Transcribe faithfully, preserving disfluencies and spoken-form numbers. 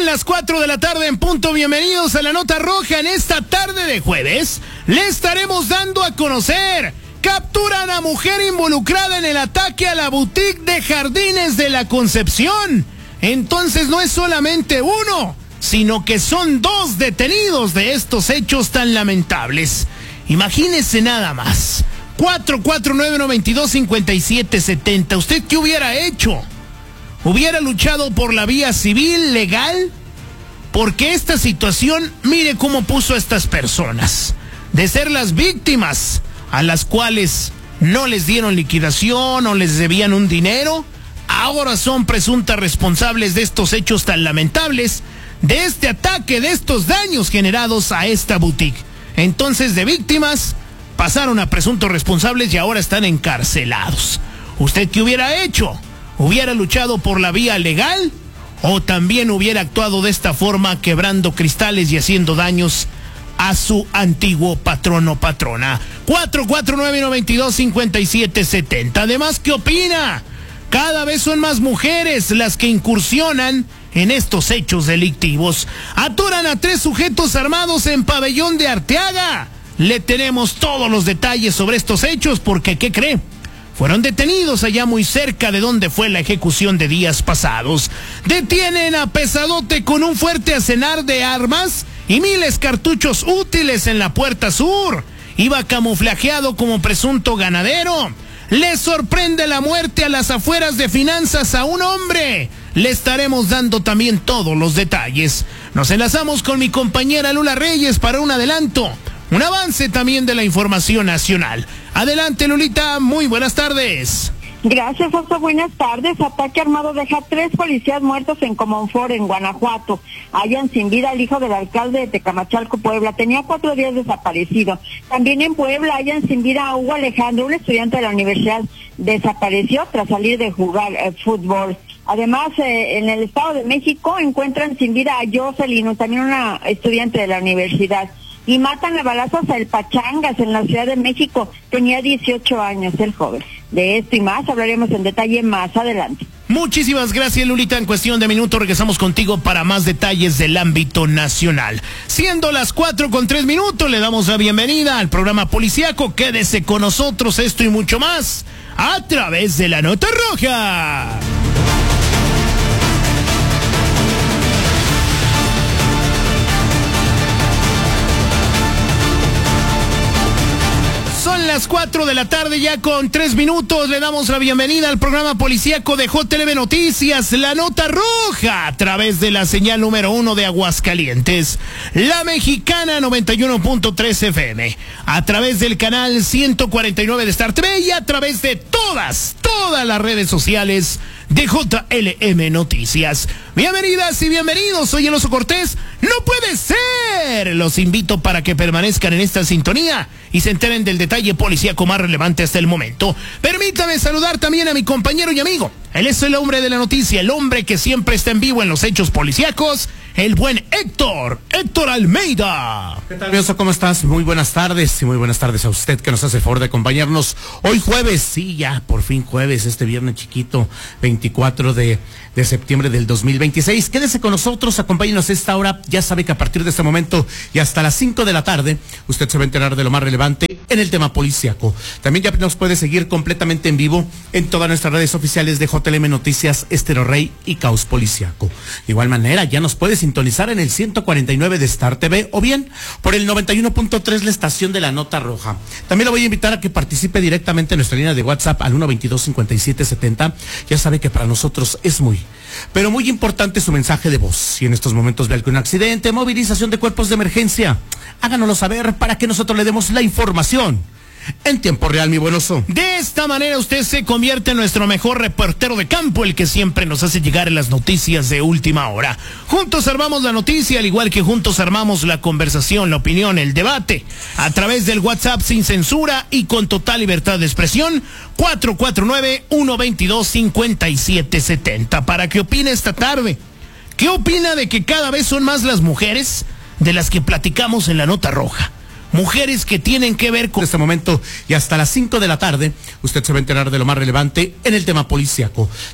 las cuatro de la tarde en punto. Bienvenidos a la Nota Roja. En esta tarde de jueves le estaremos dando a conocer: capturan a mujer involucrada en el ataque a la boutique de Jardines de la Concepción. Entonces no es solamente uno, sino que son dos detenidos de estos hechos tan lamentables. Imagínese nada más. cuatro cuatro nueve, nueve dos, cinco siete siete cero. ¿Usted qué hubiera hecho? ¿Hubiera luchado por la vía civil, legal? Porque esta situación, mire cómo puso a estas personas. De ser las víctimas a las cuales no les dieron liquidación o les debían un dinero, ahora son presuntas responsables de estos hechos tan lamentables, de este ataque, de estos daños generados a esta boutique. Entonces, de víctimas pasaron a presuntos responsables y ahora están encarcelados. ¿Usted qué hubiera hecho? ¿Hubiera luchado por la vía legal? ¿O también hubiera actuado de esta forma, quebrando cristales y haciendo daños a su antiguo patrón o patrona? cuatro cuatro nueve, nueve dos, cinco siete siete cero. Además, ¿qué opina? Cada vez son más mujeres las que incursionan en estos hechos delictivos. Atoran a tres sujetos armados en Pabellón de Arteaga. Le tenemos todos los detalles sobre estos hechos porque, ¿qué cree? Fueron detenidos allá muy cerca de donde fue la ejecución de días pasados. Detienen a Pesadote con un fuerte arsenal de armas y miles cartuchos útiles en la Puerta Sur. Iba camuflajeado como presunto ganadero. Le sorprende la muerte a las afueras de Finanzas a un hombre. Le estaremos dando también todos los detalles. Nos enlazamos con mi compañera Lula Reyes para un adelanto, un avance también de la información nacional. Adelante, Lulita, muy buenas tardes. Gracias, Oso, buenas tardes. Ataque armado deja tres policías muertos en Comonfort, en Guanajuato. Hallan sin vida al hijo del alcalde de Tecamachalco, Puebla. Tenía cuatro días desaparecido. También en Puebla hallan sin vida a Hugo Alejandro, un estudiante de la universidad. Desapareció tras salir de jugar eh, fútbol. Además, eh, en el Estado de México encuentran sin vida a Jocelyn, también una estudiante de la universidad. Y matan a balazos a El Pachangas en la Ciudad de México. Tenía dieciocho años el joven. De esto y más hablaremos en detalle más adelante. Muchísimas gracias, Lulita. En cuestión de minutos regresamos contigo para más detalles del ámbito nacional. Siendo las cuatro con tres minutos, le damos la bienvenida al programa policíaco. Quédese con nosotros, esto y mucho más a través de la Nota Roja. Son las cuatro de la tarde ya con tres minutos. Le damos la bienvenida al programa policíaco de J L B Noticias, La Nota Roja, a través de la señal número uno de Aguascalientes, La Mexicana noventa y uno punto tres F M, a través del canal ciento cuarenta y nueve de Star T V y a través de todas, todas las redes sociales de J L M Noticias. Bienvenidas y bienvenidos, soy el Oso Cortés. ¡No puede ser! Los invito para que permanezcan en esta sintonía y se enteren del detalle policíaco más relevante hasta el momento. Permítame saludar también a mi compañero y amigo. Él es el hombre de la noticia, el hombre que siempre está en vivo en los hechos policíacos, el buen Héctor, Héctor Almeida. ¿Qué tal, mi Oso? ¿Cómo estás? Muy buenas tardes y muy buenas tardes a usted que nos hace el favor de acompañarnos hoy jueves. Sí, ya, por fin jueves, este viernes chiquito, veinticuatro de septiembre del dos mil veintiséis. Quédese con nosotros, acompáñenos a esta hora. Ya sabe que a partir de este momento y hasta las cinco de la tarde, usted se va a enterar de lo más relevante en el tema policíaco. También ya nos puede seguir completamente en vivo en todas nuestras redes oficiales de J L M Noticias, Estero Rey y Caos Policíaco. De igual manera, ya nos puede sintonizar en el ciento cuarenta y nueve de Star T V o bien por el noventa y uno punto tres, la estación de la Nota Roja. También lo voy a invitar a que participe directamente en nuestra línea de WhatsApp al uno veintidós, cincuenta y siete setenta. Ya sabe que para nosotros es muy, pero muy importante su mensaje de voz. Si en estos momentos ve algún accidente, movilización de cuerpos de emergencia, háganoslo saber para que nosotros le demos la información en tiempo real, mi buen Oso. De esta manera usted se convierte en nuestro mejor reportero de campo, el que siempre nos hace llegar las noticias de última hora. Juntos armamos la noticia, al igual que juntos armamos la conversación, la opinión, el debate, a través del WhatsApp sin censura y con total libertad de expresión, cuatro cuatro nueve, uno veintidós, cincuenta y siete setenta. Para que opine esta tarde. ¿Qué opina de que cada vez son más las mujeres de las que platicamos en la Nota Roja? Mujeres que tienen que ver con... En este momento y hasta las cinco de la tarde, usted se va a enterar de lo más relevante en el tema policíaco.